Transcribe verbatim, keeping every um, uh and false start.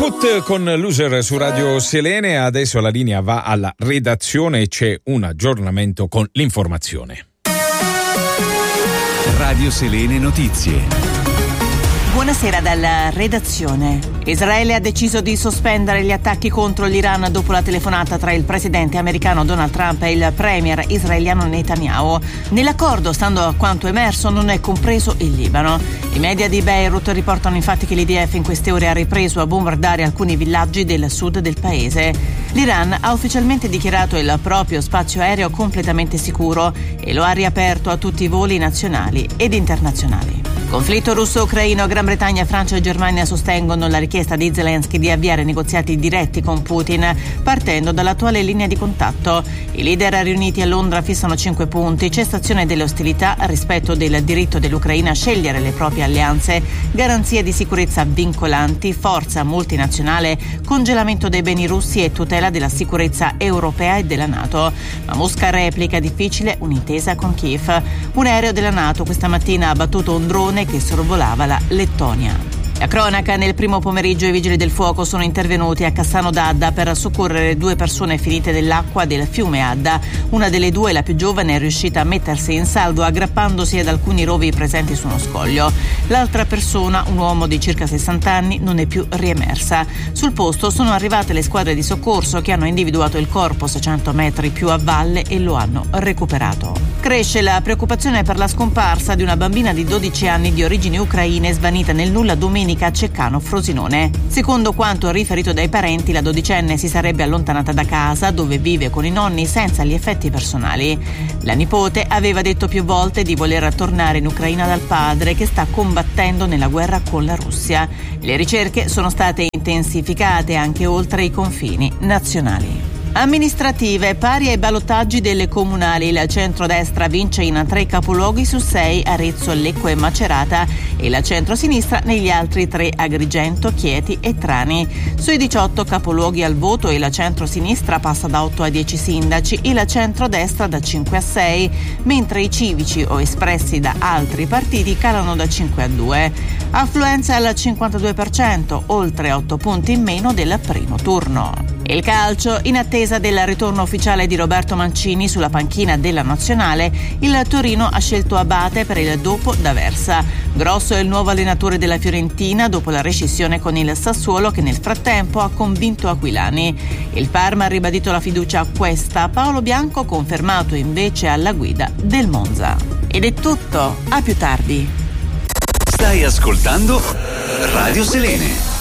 Put con Loser su Radio Selene. Adesso la linea va alla redazione e c'è un aggiornamento con l'informazione. Radio Selene Notizie. Buonasera dalla redazione. Israele ha deciso di sospendere gli attacchi contro l'Iran dopo la telefonata tra il presidente americano Donald Trump e il premier israeliano Netanyahu. Nell'accordo, stando a quanto emerso, non è compreso il Libano. I media di Beirut riportano infatti che l'I D F in queste ore ha ripreso a bombardare alcuni villaggi del sud del paese. L'Iran ha ufficialmente dichiarato il proprio spazio aereo completamente sicuro e lo ha riaperto a tutti i voli nazionali ed internazionali. Conflitto russo-ucraino. Gran Bretagna, Francia e Germania sostengono la richiesta di Zelensky di avviare negoziati diretti con Putin partendo dall'attuale linea di contatto. I leader riuniti a Londra fissano cinque punti: cessazione delle ostilità, rispetto del diritto dell'Ucraina a scegliere le proprie alleanze, garanzie di sicurezza vincolanti, forza multinazionale, congelamento dei beni russi e tutela della sicurezza europea e della NATO. Ma Mosca replica: difficile un'intesa con Kiev. Un aereo della NATO questa mattina ha abbattuto un drone che sorvolava la Lettonia. La cronaca: nel primo pomeriggio i vigili del fuoco sono intervenuti a Cassano d'Adda per soccorrere due persone finite nell'acqua del fiume Adda. Una delle due, la più giovane, è riuscita a mettersi in salvo aggrappandosi ad alcuni rovi presenti su uno scoglio. L'altra persona, un uomo di circa sessanta anni, non è più riemersa. Sul posto sono arrivate le squadre di soccorso che hanno individuato il corpo seicento metri più a valle e lo hanno recuperato. Cresce la preoccupazione per la scomparsa di una bambina di dodici anni di origini ucraine svanita nel nulla domenica a Ceccano, Frosinone. Secondo quanto riferito dai parenti, la dodicenne si sarebbe allontanata da casa, dove vive con i nonni, senza gli effetti personali. La nipote aveva detto più volte di voler tornare in Ucraina dal padre, che sta combattendo nella guerra con la Russia. Le ricerche sono state intensificate anche oltre i confini nazionali. Amministrative: pari ai ballottaggi delle comunali, il centrodestra vince in tre capoluoghi su sei, Arezzo, Lecco e Macerata, e la centrosinistra negli altri tre, Agrigento, Chieti e Trani. Sui diciotto capoluoghi al voto il centrosinistra passa da otto a dieci sindaci e la centrodestra da cinque a sei, mentre i civici o espressi da altri partiti calano da cinque a due. Affluenza al cinquantadue per cento, oltre otto punti in meno del primo turno. Il calcio: in attesa del ritorno ufficiale di Roberto Mancini sulla panchina della nazionale, il Torino ha scelto Abate per il dopo D'Aversa. Grosso è il nuovo allenatore della Fiorentina dopo la rescissione con il Sassuolo, che nel frattempo ha convinto Aquilani. Il Parma ha ribadito la fiducia a Cuesta, Paolo Bianco confermato invece alla guida del Monza. Ed è tutto, a più tardi. Stai ascoltando Radio Selene.